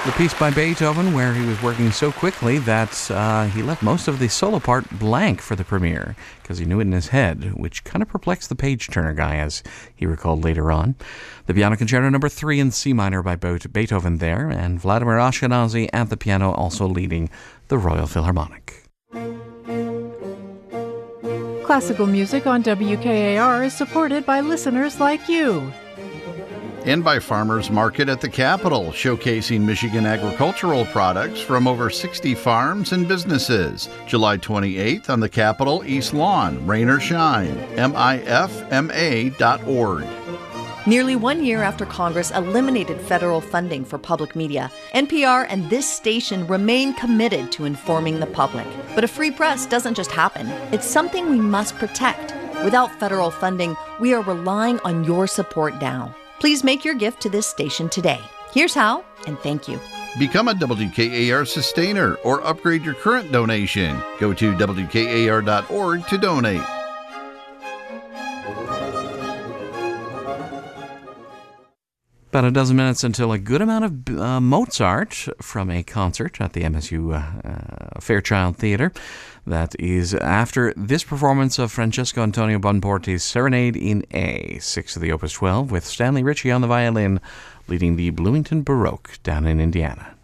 The piece by Beethoven, where he was working so quickly that he left most of the solo part blank for the premiere because he knew it in his head, which kind of perplexed the page-turner guy, as he recalled later on. The Piano Concerto No. 3 in C minor by Beethoven there, and Vladimir Ashkenazy at the piano, also leading the Royal Philharmonic. Classical music on WKAR is supported by listeners like you. And by Farmers Market at the Capitol, showcasing Michigan agricultural products from over 60 farms and businesses. July 28th on the Capitol East Lawn, rain or shine, mifma.org. Nearly 1 year after Congress eliminated federal funding for public media, NPR and this station remain committed to informing the public. But a free press doesn't just happen. It's something we must protect. Without federal funding, we are relying on your support now. Please make your gift to this station today. Here's how, and thank you. Become a WKAR sustainer or upgrade your current donation. Go to WKAR.org to donate. About a dozen minutes until a good amount of Mozart from a concert at the MSU Fairchild Theatre. That is after this performance of Francesco Antonio Bonporti's Serenade in A, 6 of the Opus 12, with Stanley Ritchie on the violin, leading the Bloomington Baroque down in Indiana.